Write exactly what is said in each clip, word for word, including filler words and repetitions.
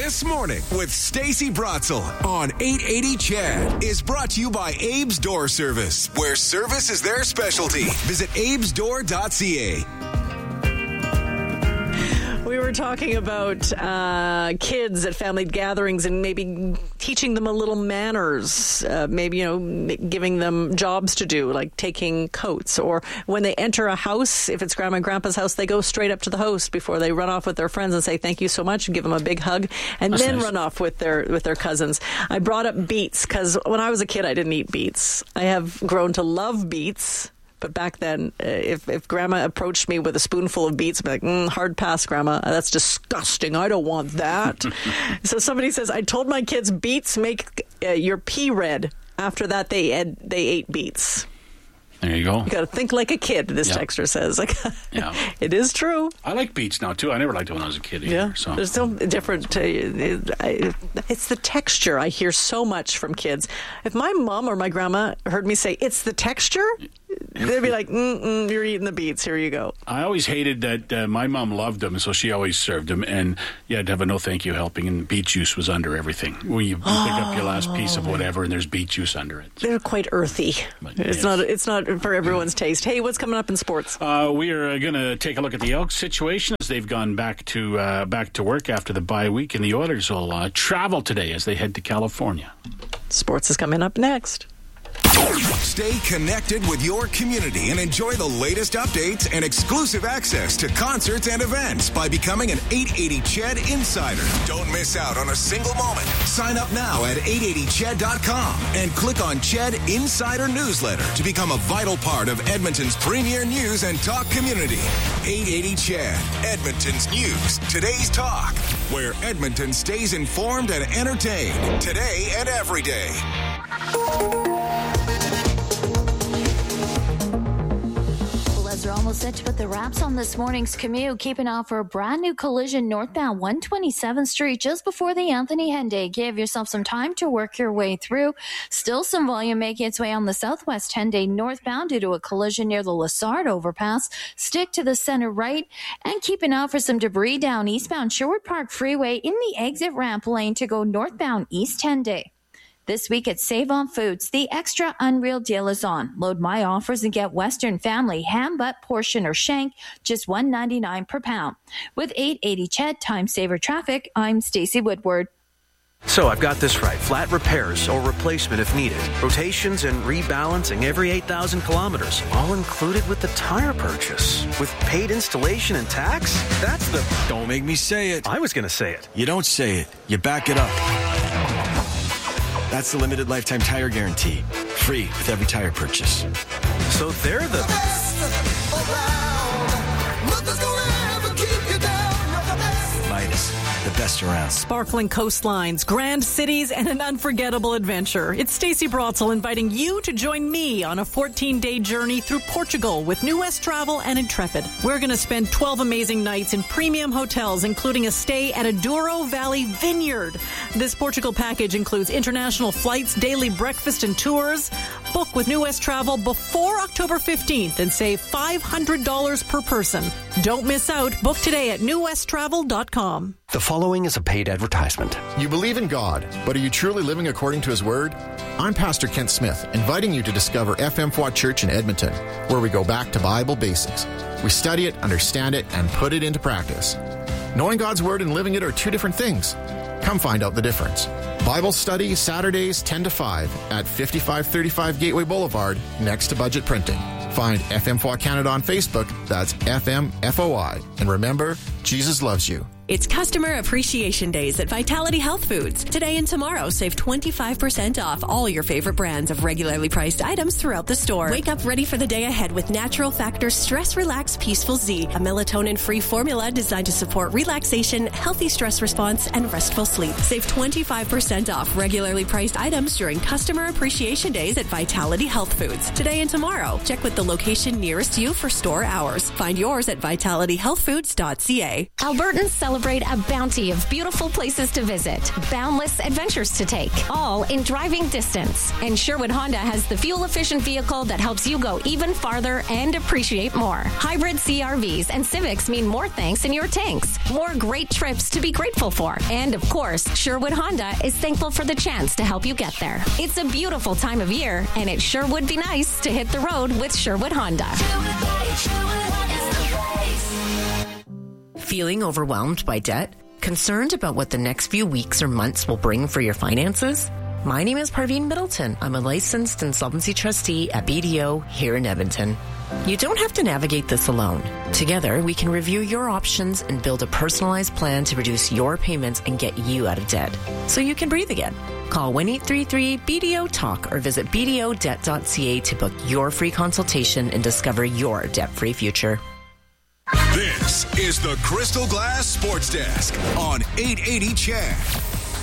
This Morning with Stacey Brotzel on eight eighty C H E D is brought to you by Abe's Door Service, where service is their specialty. Visit abes door dot c a. We were talking about uh, kids at family gatherings and maybe teaching them a little manners, uh, maybe, you know, giving them jobs to do, like taking coats. Or when they enter a house, if it's Grandma and Grandpa's house, they go straight up to the host before they run off with their friends and say thank you so much and give them a big hug, and That's then nice. run off with their with their cousins. I brought up beets because when I was a kid, I didn't eat beets. I have grown to love beets. But back then, uh, if, if Grandma approached me with a spoonful of beets, I'd be like, mm, hard pass, Grandma. That's disgusting. I don't want that. So somebody says, I told my kids beets make uh, your pee red. After that, they ed- they ate beets. There you go. You got to think like a kid, this yep. texter says. Like, yeah. It is true. I like beets now, too. I never liked it when I was a kid either. Yeah, so. There's still different. Uh, it, it's the texture. I hear so much from kids. If my mom or my grandma heard me say, it's the texture, they'd be like, mm-mm, you're eating the beets. Here you go. I always hated that uh, my mom loved them, so she always served them. And you had to have a no thank you helping, and beet juice was under everything. When you, you oh. pick up your last piece of whatever, and there's beet juice under it. They're quite earthy. But, it's yes. not. It's not for everyone's taste. Hey, what's coming up in sports? Uh, we are going to take a look at the Elks situation as they've gone back to uh, back to work after the bye week, and the Oilers will uh, travel today as they head to California. Sports is coming up next. Stay connected with your community and enjoy the latest updates and exclusive access to concerts and events by becoming an eight eighty C H E D Insider. Don't miss out on a single moment. Sign up now at eight eighty C H E D dot com and click on C H E D Insider Newsletter to become a vital part of Edmonton's premier news and talk community. eight eighty C H E D, Edmonton's news, today's talk, where Edmonton stays informed and entertained today and every day. We're almost set to put the wraps on this morning's commute, keeping off for a brand new collision northbound one twenty-seventh Street just before the Anthony Henday. Give yourself some time to work your way through. Still some volume making its way on the southwest Henday northbound due to a collision near the Lessard overpass. Stick to the center right and keep an eye out for some debris down eastbound Sherwood Park Freeway in the exit ramp lane to go northbound East Henday. This week at Save On Foods, the extra unreal deal is on. Load my offers and get Western Family ham, butt, portion, or shank, just one ninety-nine per pound. With eight eighty C H E D Time Saver Traffic, I'm Stacey Woodward. So I've got this right. Flat repairs or replacement if needed. Rotations and rebalancing every eight thousand kilometers. All included with the tire purchase. With paid installation and tax? That's the... Don't make me say it. I was going to say it. You don't say it. You back it up. That's the limited lifetime tire guarantee. Free with every tire purchase. So they're the... Midas, the best around. Sparkling coastlines, grand cities, and an unforgettable adventure. It's Stacey Brotzel inviting you to join me on a fourteen-day journey through Portugal with New West Travel and Intrepid. We're going to spend twelve amazing nights in premium hotels, including a stay at a Douro Valley Vineyard. This Portugal package includes international flights, daily breakfast, and tours. Book with New West Travel before October fifteenth and save five hundred dollars per person. Don't miss out. Book today at new west travel dot com. The following is a paid advertisement. You believe in God, but are you truly living according to His Word? I'm Pastor Kent Smith, inviting you to discover F M F W A Church in Edmonton, where we go back to Bible basics. We study it, understand it, and put it into practice. Knowing God's Word and living it are two different things. Come find out the difference. Bible study Saturdays ten to five at fifty-five thirty-five Gateway Boulevard, next to Budget Printing. Find F M F W A Canada on Facebook. That's F M F O I. And remember, Jesus loves you. It's Customer Appreciation Days at Vitality Health Foods. Today and tomorrow, save twenty-five percent off all your favorite brands of regularly priced items throughout the store. Wake up ready for the day ahead with Natural Factors Stress Relax Peaceful Z, a melatonin-free formula designed to support relaxation, healthy stress response, and restful sleep. Save twenty-five percent off regularly priced items during Customer Appreciation Days at Vitality Health Foods. Today and tomorrow, check with the location nearest you for store hours. Find yours at vitality health foods dot c a. Albertans celebrate celebrate a bounty of beautiful places to visit, boundless adventures to take, all in driving distance. And Sherwood Honda has the fuel-efficient vehicle that helps you go even farther and appreciate more. Hybrid C R Vs and Civics mean more thanks in your tanks, more great trips to be grateful for. And of course, Sherwood Honda is thankful for the chance to help you get there. It's a beautiful time of year, and it sure would be nice to hit the road with Sherwood Honda. Feeling overwhelmed by debt? Concerned about what the next few weeks or months will bring for your finances? My name is Parveen Middleton. I'm a licensed insolvency trustee at B D O here in Edmonton. You don't have to navigate this alone. Together, we can review your options and build a personalized plan to reduce your payments and get you out of debt so you can breathe again. Call one eight three three B D O talk or visit b d o debt dot c a to book your free consultation and discover your debt-free future. This is the Crystal Glass Sports Desk on eight eighty C H E D.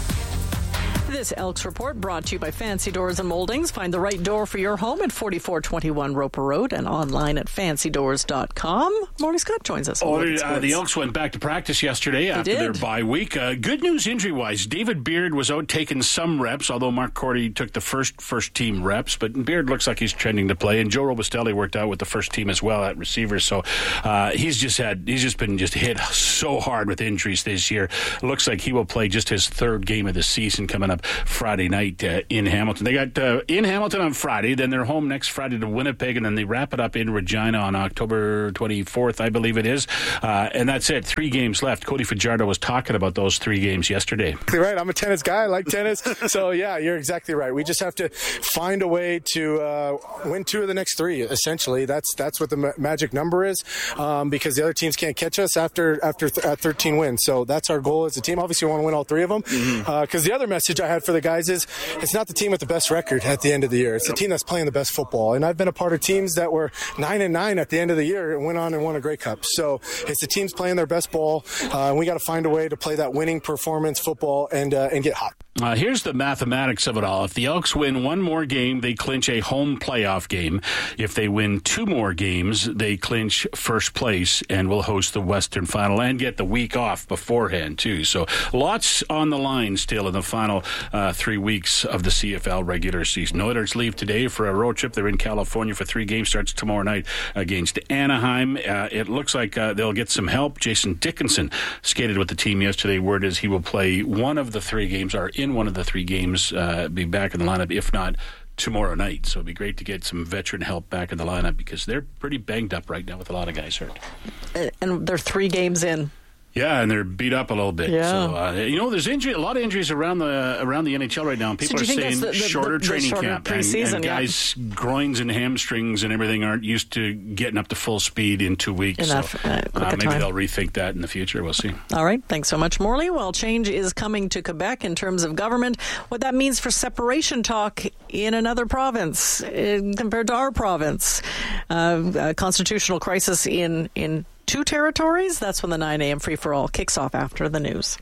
This Elks Report brought to you by Fancy Doors and Moldings. Find the right door for your home at forty-four twenty-one Roper Road and online at fancy doors dot com. Morley Scott joins us. Oh, uh, the Elks went back to practice yesterday after their bye week. Uh, good news injury-wise. David Beard was out taking some reps, although Mark Cordy took the first first-team reps. But Beard looks like he's trending to play. And Joe Robustelli worked out with the first team as well at receiver. So uh, he's just had he's just been just hit so hard with injuries this year. Looks like he will play just his third game of the season coming up Friday night uh, in Hamilton. They got uh, in Hamilton on Friday, then they're home next Friday to Winnipeg, and then they wrap it up in Regina on October twenty-fourth, I believe it is. Uh, and that's it. Three games left. Cody Fajardo was talking about those three games yesterday. Exactly right. I'm a tennis guy. I like tennis. So, yeah, you're exactly right. We just have to find a way to uh, win two of the next three, essentially. That's that's what the ma- magic number is, um, because the other teams can't catch us after after th- at thirteen wins. So that's our goal as a team. Obviously, we want to win all three of them, because mm-hmm. uh, the other message I had for the guys is it's not the team with the best record at the end of the year. It's the team that's playing the best football. And I've been a part of teams that were nine and nine at the end of the year and went on and won a Grey Cup. So it's the teams playing their best ball, uh, and we got to find a way to play that winning performance football and uh, and get hot. Uh, here's the mathematics of it all. If the Elks win one more game, they clinch a home playoff game. If they win two more games, they clinch first place and will host the Western Final and get the week off beforehand, too. So lots on the line still in the final uh, three weeks of the C F L regular season. Oilers leave today for a road trip. They're in California for three games. Starts tomorrow night against Anaheim. Uh, it looks like uh, they'll get some help. Jason Dickinson skated with the team yesterday. Word is he will play one of the three games, or in one of the three games, uh, be back in the lineup, if not tomorrow night. So it'd be great to get some veteran help back in the lineup because they're pretty banged up right now with a lot of guys hurt. And they're three games in. Yeah, and they're beat up a little bit. Yeah. So, uh, you know, there's injury, a lot of injuries around the around the N H L right now. And people so are saying the, the, shorter the, training the shorter camp. And, and guys' yeah. groins and hamstrings and everything aren't used to getting up to full speed in two weeks. In so that, uh, uh, maybe time. they'll rethink that in the future. We'll see. All right. Thanks so much, Morley. Well, change is coming to Quebec in terms of government. What that means for separation talk in another province uh, compared to our province. Uh, a constitutional crisis in, in two territories. That's when the nine a.m. free-for-all kicks off after the news.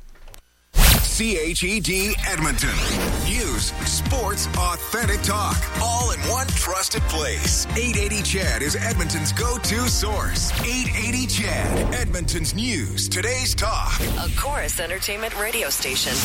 C H E D Edmonton. News, sports, authentic talk. All in one trusted place. eight eighty C H E D is Edmonton's go-to source. eight eighty C H E D, Edmonton's news, today's talk. A Chorus Entertainment radio station.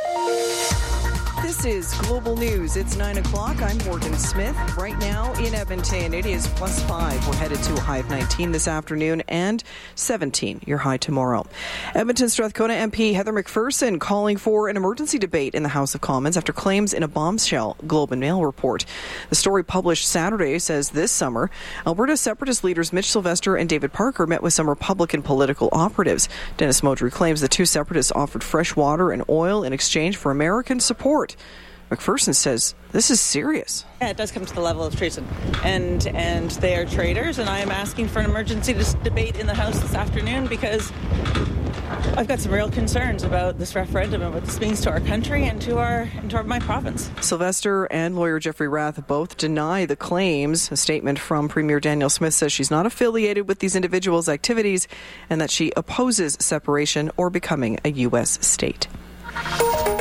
This is Global News. It's nine o'clock. I'm Morgan Smith. Right now in Edmonton, it is plus five. We're headed to a high of nineteen this afternoon and seventeen, your high tomorrow. Edmonton Strathcona M P Heather McPherson calling for an emergency debate in the House of Commons after claims in a bombshell Globe and Mail report. The story published Saturday says this summer, Alberta Separatist leaders Mitch Sylvester and David Parker met with some Republican political operatives. Dennis Modry claims the two separatists offered fresh water and oil in exchange for American support. McPherson says this is serious. Yeah, it does come to the level of treason, and and they are traitors, and I am asking for an emergency debate in the House this afternoon because I've got some real concerns about this referendum and what this means to our country and to our and to our, my province. Sylvester and lawyer Jeffrey Rath both deny the claims. A statement from Premier Danielle Smith says she's not affiliated with these individuals' activities and that she opposes separation or becoming a U S state. More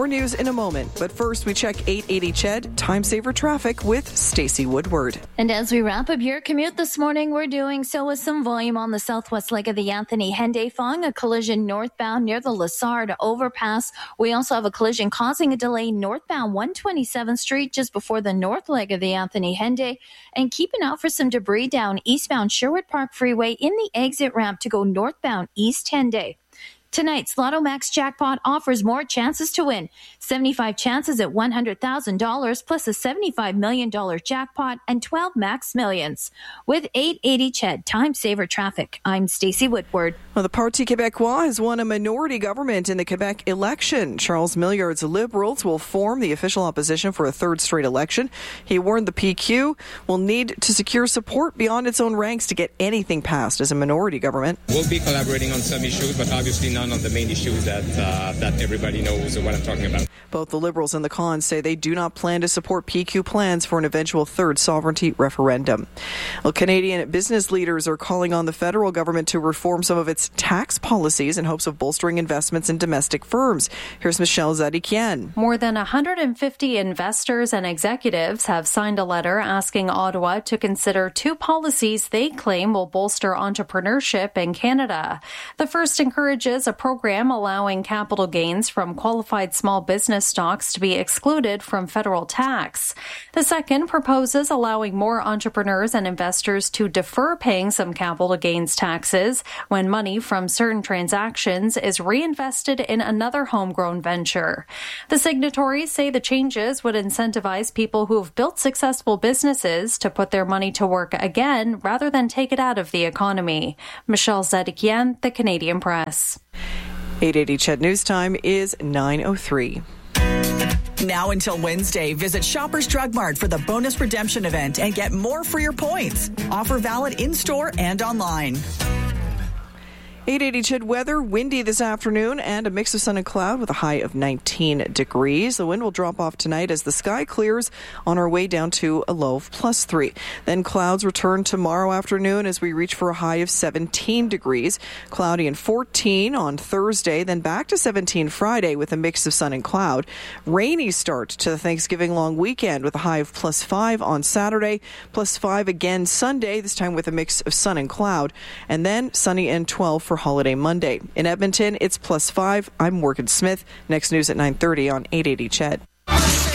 More news in a moment, but first we check eight eighty C H E D Time Saver Traffic with Stacey Woodward. And as we wrap up your commute this morning, we're doing so with some volume on the southwest leg of the Anthony Henday, following a collision northbound near the Lassard overpass. We also have a collision causing a delay northbound one twenty-seventh Street just before the north leg of the Anthony Henday, and keeping out for some debris down eastbound Sherwood Park Freeway in the exit ramp to go northbound East Henday. Tonight's Lotto Max jackpot offers more chances to win. seventy-five chances at one hundred thousand dollars plus a seventy-five million dollars jackpot and twelve max millions. With eight eighty C H E D Time Saver Traffic, I'm Stacey Woodward. Well, the Parti Québécois has won a minority government in the Quebec election. Charles Milliard's Liberals will form the official opposition for a third straight election. He warned the P Q will need to secure support beyond its own ranks to get anything passed as a minority government. We'll be collaborating on some issues, but obviously not on the main issues that uh, that everybody knows what I'm talking about. Both the Liberals and the Cons say they do not plan to support P Q plans for an eventual third sovereignty referendum. Well, Canadian business leaders are calling on the federal government to reform some of its tax policies in hopes of bolstering investments in domestic firms. Here's Michelle Zadikian. More than one hundred fifty investors and executives have signed a letter asking Ottawa to consider two policies they claim will bolster entrepreneurship in Canada. The first encourages a program allowing capital gains from qualified small business stocks to be excluded from federal tax. The second proposes allowing more entrepreneurs and investors to defer paying some capital gains taxes when money from certain transactions is reinvested in another homegrown venture. The signatories say the changes would incentivize people who have built successful businesses to put their money to work again rather than take it out of the economy. Michelle Zadikian, The Canadian Press. eight eighty C H E D News Time is nine oh three. Now until Wednesday, visit Shoppers Drug Mart for the bonus redemption event and get more for your points. Offer valid in-store and online. eight eighty C H E D weather, windy this afternoon and a mix of sun and cloud with a high of nineteen degrees. The wind will drop off tonight as the sky clears on our way down to a low of plus three. Then clouds return tomorrow afternoon as we reach for a high of seventeen degrees. Cloudy and fourteen on Thursday, then back to seventeen Friday with a mix of sun and cloud. Rainy start to the Thanksgiving long weekend with a high of plus five on Saturday, plus five again Sunday, this time with a mix of sun and cloud. And then sunny and twelve for holiday Monday. In Edmonton, it's plus five. I'm Morgan Smith. Next news at nine thirty on eight eighty C H E D.